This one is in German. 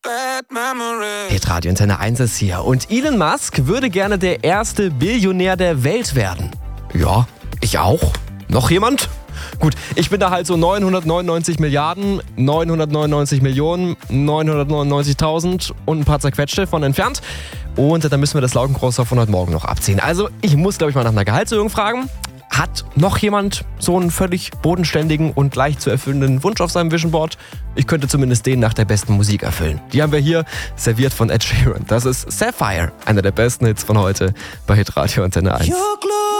Hitradio Antenne 1 ist hier und Elon Musk würde gerne der erste Billionär der Welt werden. Ja, ich auch. Noch jemand? Gut, ich bin da halt so 999 Milliarden, 999 Millionen, 999.000 und ein paar zerquetschte von entfernt. Und dann müssen wir das Laugenkreuz von heute Morgen noch abziehen. Also ich muss, glaube ich, mal nach einer Gehaltserhöhung fragen. Hat noch jemand so einen völlig bodenständigen und leicht zu erfüllenden Wunsch auf seinem Vision Board? Ich könnte zumindest den nach der besten Musik erfüllen. Die haben wir hier, serviert von Ed Sheeran. Das ist Sapphire, einer der besten Hits von heute bei Hitradio Antenne 1.